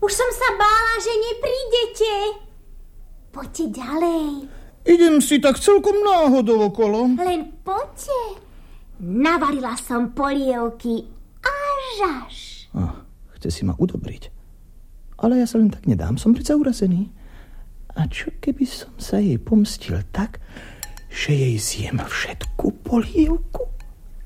Už som sa bála, že neprídete. Poďte ďalej. Idem si tak celkom náhodou okolo. Len poďte. Navarila som polievky až. Chce si ma udobriť. Ale ja sa len tak nedám, som predsa urazený. A čo keby som sa jej pomstil tak, že jej zjem všetku polievku?